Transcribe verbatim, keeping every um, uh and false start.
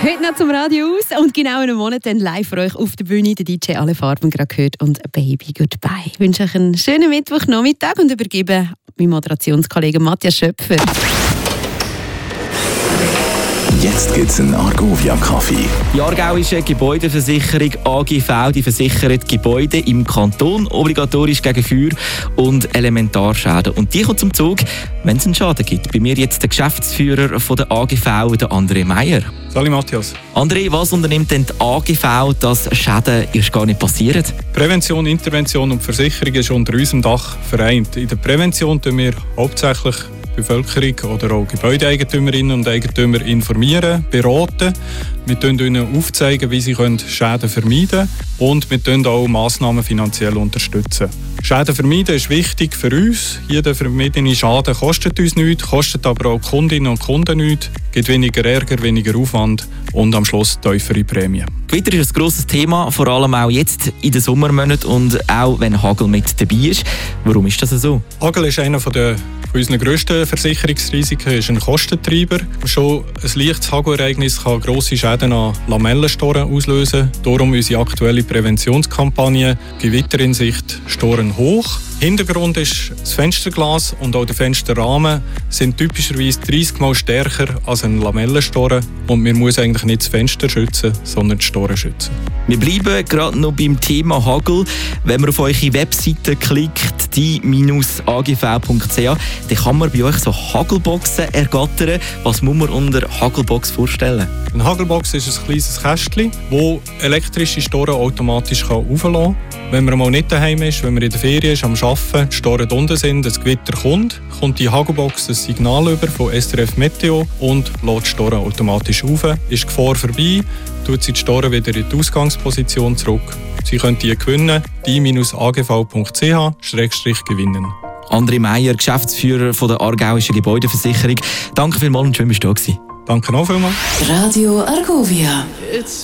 Heute noch zum Radio aus und genau in einem Monat dann live für euch auf der Bühne. Der D J Alle Farben gerade gehört und Baby Goodbye. Ich wünsche euch einen schönen Mittwochnachmittag und übergebe meinen Moderationskollegen Matthias Schöpfer. Jetzt gibt es einen Argovia-Kaffee. Die Aargauische Gebäudeversicherung A G V die versichert Gebäude im Kanton obligatorisch gegen Feuer- und Elementarschäden. Und die kommt zum Zug, wenn es einen Schaden gibt. Bei mir jetzt der Geschäftsführer von der A G V, der André Meier. Salut Matthias. André, was unternimmt denn die A G V, dass Schäden erst gar nicht passieren? Prävention, Intervention und Versicherung ist unter unserem Dach vereint. In der Prävention tun wir hauptsächlich Bevölkerung oder auch Gebäudeeigentümerinnen und Eigentümer informieren, beraten. Wir zeigen ihnen aufzeigen, wie sie Schäden vermeiden können und wir unterstützen auch Massnahmen finanziell unterstützen. Schäden vermeiden ist wichtig für uns. Jeder vermiedene Schaden kostet uns nichts, kostet aber auch Kundinnen und Kunden nichts, gibt weniger Ärger, weniger Aufwand und am Schluss tiefere Prämien. Gewitter ist ein grosses Thema, vor allem auch jetzt in den Sommermonaten und auch wenn Hagel mit dabei ist. Warum ist das so? Hagel ist einer der unserer grössten Versicherungsrisiken, ist ein Kostentreiber. Schon ein leichtes Hagelereignis kann grosse Schäden an Lamellenstoren auslösen. Darum unsere aktuelle Präventionskampagne «Gewitter in Sicht, Storen hoch». Hintergrund ist das Fensterglas und auch der Fensterrahmen sind typischerweise dreißig Mal stärker als ein Lamellenstoren und man muss eigentlich nicht das Fenster schützen, sondern die Storen schützen. Wir bleiben gerade noch beim Thema Hagel. Wenn man auf eure Webseite klickt, die A G V punkt c h, dann kann man bei euch so Hagelboxen ergattern. Was muss man unter Hagelbox vorstellen? Eine Hagelbox ist ein kleines Kästchen, das elektrische Storen automatisch aufladen kann. Wenn man mal nicht daheim ist, wenn man in der Ferien ist, am Arbeiten, die Storen unten sind, das Gewitter kommt, kommt die Hagelbox ein Signal über von S R F Meteo und lädt die Storen automatisch auf. Ist die Gefahr vorbei, tut sie die Storen wieder in die Ausgangsposition zurück. Sie können die gewinnen, die A G V punkt c h gewinnen. André Meier, Geschäftsführer von der Aargauischen Gebäudeversicherung. Danke vielmals und schön, dass du da warst. Danke auch vielmals. Radio Argovia. It's